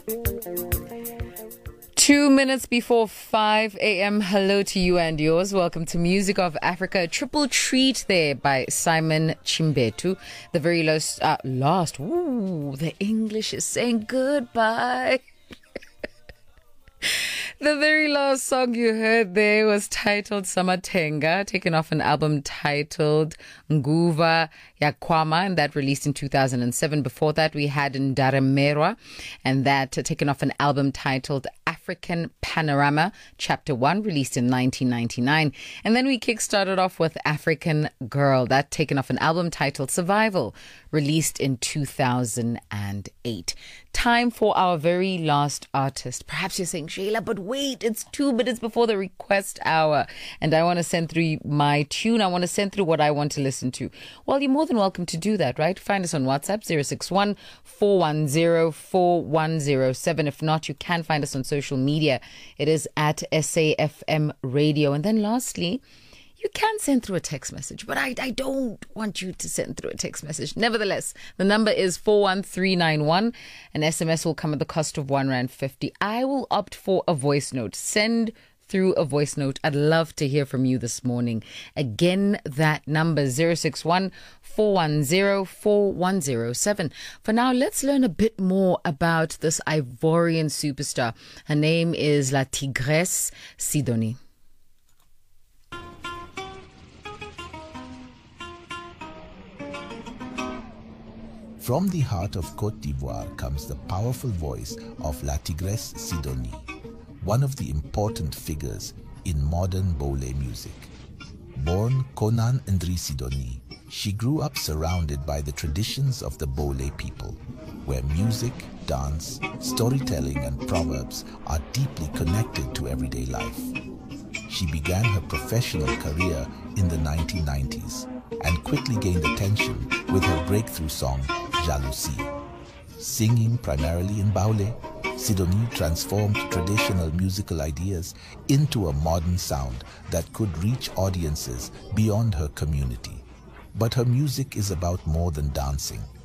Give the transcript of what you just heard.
2 minutes before 5 a.m. Hello to you and yours. Welcome to Music of Africa. A triple treat there by Simon Chimbetu. The very last. Ooh, the English is saying goodbye. The very last song you heard there was titled Samatenga, taken off an album titled Nguva Yakwama, and that released in 2007. Before that, we had Ndaremerwa, and that taken off an album titled African Panorama, Chapter 1, released in 1999. And then we kickstarted off with African Girl, that taken off an album titled Survival, released in 2008. Time for our very last artist. Perhaps you're saying, Shayla, but wait, it's 2 minutes before the request hour, and I want to send through my tune. I want to send through what I want to listen to. Well, you're more than welcome to do that, right? Find us on WhatsApp, 061-410-4107. If not, you can find us on social media. It is at SAFM Radio. And then lastly, you can send through a text message, but I don't want you to send through a text message. Nevertheless, the number is 41391. An SMS will come at the cost of R1.50. I will opt for a voice note. Send through a voice note. I'd love to hear from you this morning. Again, that number 061-410-4107. For now, let's learn a bit more about this Ivorian superstar. Her name is La Tigresse Sidonie. From the heart of Côte d'Ivoire comes the powerful voice of La Tigresse Sidonie, one of the important figures in modern Bole music. Born Konan Ndri Sidonie, she grew up surrounded by the traditions of the Bole people, where music, dance, storytelling and proverbs are deeply connected to everyday life. She began her professional career in the 1990s and quickly gained attention with her breakthrough song, Jalousie. Singing primarily in Baule, Sidonie transformed traditional musical ideas into a modern sound that could reach audiences beyond her community. But her music is about more than dancing.